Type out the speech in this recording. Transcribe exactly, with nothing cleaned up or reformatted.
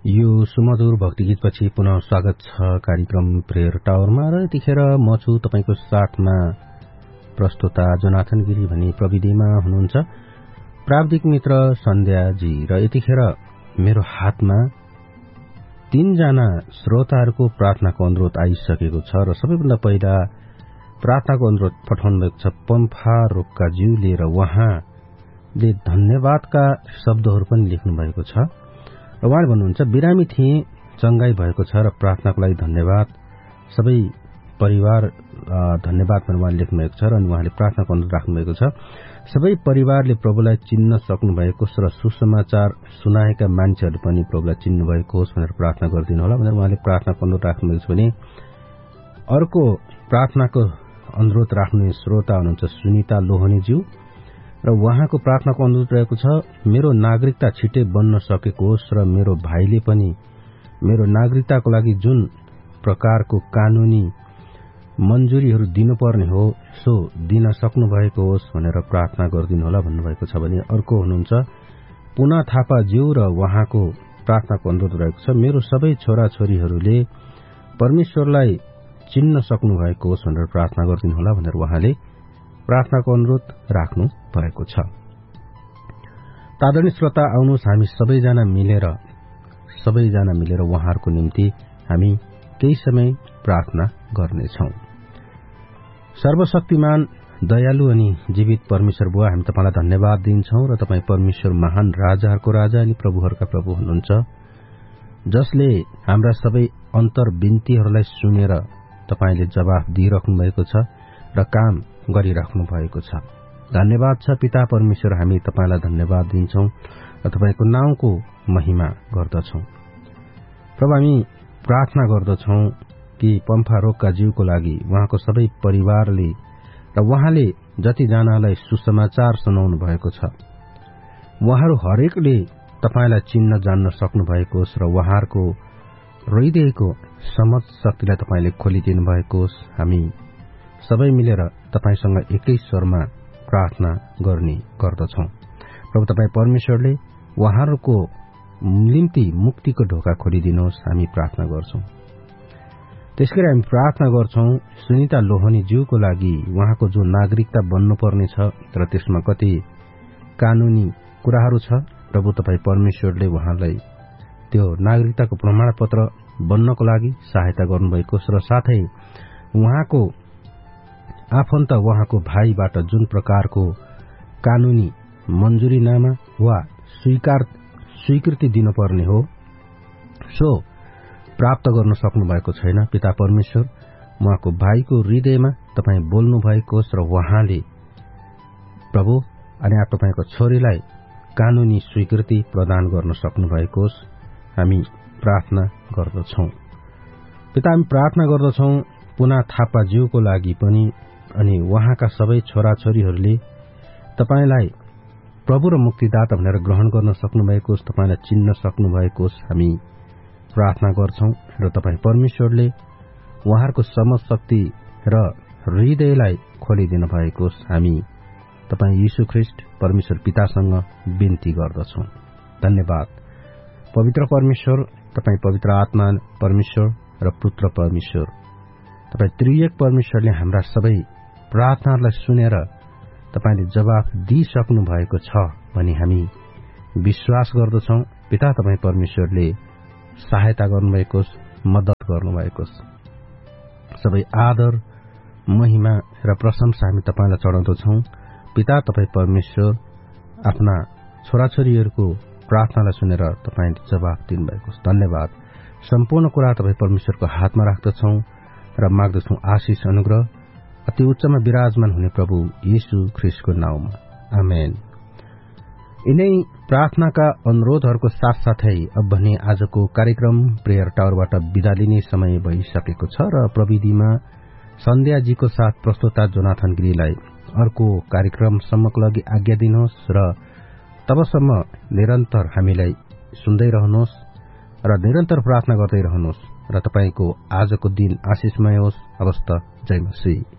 यो सुमधुर भक्ति गीतपछि पुनः स्वागत छ कार्यक्रम प्रेयर टावरमा र यतिखेर म छु तपाईको साथमा प्रस्तुता जोनाथन गिरी भनी प्रविधिमा हुनुहुन्छ प्राविधिक मित्र सन्ध्याजी र यतिखेर मेरो हातमा तीनजना श्रोताहरूको प्रार्थनाको अनुरोध आइसकेको छ र सबैभन्दा पहिला प्रार्थनाको अनुरोध पठाउनु भएको छ पम्फा रोक्का ज्यूले र उहाँले धन्यवादका शब्दहरू पनि लेख्नु भएको छ र उहाँले भन्नुहुन्छ बिरामी थिए चंगाई भएको छ र प्रार्थनाको लागि धन्यवाद सबै परिवार धन्यवाद भनेर उहाँले लेख्नु भएको छ र अनि उहाँले प्रार्थनाको अनुरोध राख्नु भएको छ सबै परिवारले प्रभुलाई चिन्न सक्नु भएको र सुसमाचार सुनाएका मान्छेहरू पनि प्रभुलाई चिन्नु भएको होस् भनेर प्रार्थना गरिदिनु होला भनेर उहाँले प्रार्थनाको अनुरोध राख्नु भएको छ भने अर्को प्रार्थनाको अनुरोध राख्ने श्रोता हुनुहुन्छ सुनिता लोहनीज्यू र उहाँको प्रार्थनाको अनुरोध रहेको छ मेरो नागरिकता छिटै बन्न सकेको होस् र मेरो भाइले पनि मेरो नागरिकताको लागि जुन प्रकारको कानूनी मन्जुरीहरू दिनुपर्ने हो सो दिन सक्नु भएको होस् भनेर प्रार्थना गरिदिनु होला भन्नुभएको छ भने अर्को हुनुहुन्छ पुना थापा ज्यू र उहाँको प्रार्थनाको अनुरोध रहेको छ मेरो सबै छोराछोरीहरूले परमेश्वरलाई चिन्न सक्नु भएको होस् भनेर प्रार्थना गरिदिनु होला भनेर उहाँले प्रार्थनाको अनुरोध राख्नु भएको छ। आदरणीय श्रोता आउनुहोस् हामी सबैजना मिलेर सबैजना मिलेर उहाँहरूको निम्ति हामी केही समय प्रार्थना गर्नेछौं। सर्वशक्तिमान दयालु अनि जीवित परमेश्वर बुवा हामी तपाईलाई धन्यवाद दिन्छौं र तपाई परमेश्वर महान राजाहरूको राजा अनि प्रभुहरूका प्रभु हुनुहुन्छ जसले हाम्रा सबै अन्तर बिन्तीहरूलाई सुनेर तपाईले जवाफ दिइराख्नु भएको छ र काम गरिराख्नु भएको छ। धन्यवाद छ पिता परमेश्वर हामी तपाईलाई धन्यवाद दिन्छौं र तपाईको नामको महिमा गर्दछौं। प्रभु हामी प्रार्थना गर्दछौं कि पम्फा रोक्का ज्यूको लागि उहाँको सबै परिवारले र उहाँले जतिजनालाई सुसमाचार सुनाउनु भएको छ उहाँहरू हरेकले तपाईलाई चिन्न जान्न सक्नु भएको होस् र उहाँहरूको हृदयको समझ शक्तिलाई तपाईले खोलिदिनु भएको होस्। हामी सबै मिलेर तपाईसँग एकै स्वरमा प्रार्थना गर्ने गर्दछौं। प्रभु तपाई परमेश्वरले उहाँहरूको निम्ति मुक्तिको ढोका खोलिदिनुहोस् हामी प्रार्थना गर्छौं। त्यसैगरी हामी प्रार्थना गर्छौं सुनिता लोहनी ज्यूको लागि उहाँको जो नागरिकता बन्नुपर्ने छ र त्यसमा कति कानूनी कुराहरू छ प्रभु तपाई परमेश्वरले उहाँलाई त्यो नागरिकताको प्रमाणपत्र बन्नको लागि सहायता गर्नुभएको र साथै उहाँको आफन्त उहाँको भाइबाट जुन प्रकारको कानूनी मन्जुरीनामा वा स्वीकार स्वीकृति दिनुपर्ने हो सो प्राप्त गर्न सक्नु भएको छैन। पिता परमेश्वर उहाँको भाइको हृदयमा तपाई बोल्नु भएको र उहाँले प्रभु अनि तपाईको छोरीलाई कानूनी स्वीकृति प्रदान गर्न सक्नु भएको हामी प्रार्थना गर्दछौं। पिता हामी प्रार्थना गर्दछौं पुना थापा ज्यूको लागि पनि अनि उहाँका सबै छोराछोरीहरूले तपाईलाई प्रभु र मुक्तिदाता भनेर ग्रहण गर्न सक्नु भएको होस् तपाईलाई चिन्न सक्नु भएको होस् हामी प्रार्थना गर्छौं र तपाई परमेश्वरले उहाँहरूको समझ शक्ति र हृदयलाई खोलिदिनु भएको होस् हामी तपाई यीशु ख्रीष्ट परमेश्वर पितासँग बिन्ती गर्दछौं। धन्यवाद पवित्र परमेश्वर तपाई पवित्र आत्मा परमेश्वर र पुत्र परमेश्वर तपाई त्रिएक परमेश्वरले हाम्रा सबै प्रार्थनाहरूलाई सुनेर तपाईले जवाफ दिइसक्नु भएको छ भनी हामी विश्वास गर्दछौं। पिता तपाई परमेश्वरले सहायता गर्नुभएको मद्दत गर्नुभएको सबै आदर महिमा र प्रशंसा हामी तपाईलाई चढाउँदछौं। पिता तपाई परमेश्वर आफ्ना छोराछोरीहरूको प्रार्थनालाई सुनेर तपाईले जवाफ दिनुभएको धन्यवाद। सम्पूर्ण कुरा तपाई परमेश्वरको हातमा राख्दछौं र माग्दछौं आशिष अनुग्रह अति उच्चमा विराजमान हुने प्रभु येशू ख्रीष्टको नाउँमा आमेन। यिनै प्रार्थनाका अनुरोधहरूको साथसाथै अब भने आजको कार्यक्रम प्रेयर टावरबाट बिदा लिने समय भइसकेको छ र प्रविधिमा सन्ध्याजीको साथ प्रस्तुता जोनाथन गिरीलाई अर्को कार्यक्रमसम्मको लागि आज्ञा दिनुहोस् र तबसम्म निरन्तर हामीलाई सुन्दै रहनुहोस् र निरन्तर प्रार्थना गर्दै रहनुहोस् र तपाईको आजको दिन आशिषमय होस्। अवस्था जय मसीह।